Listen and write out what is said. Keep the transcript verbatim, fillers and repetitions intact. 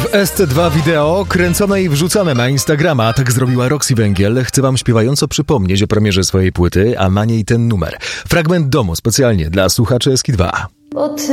S T dwa wideo kręcone i wrzucane na Instagrama. Tak zrobiła Roxy Węgiel. Chcę wam śpiewająco przypomnieć o premierze swojej płyty, a na niej ten numer. Fragment domu specjalnie dla słuchaczy S K dwa.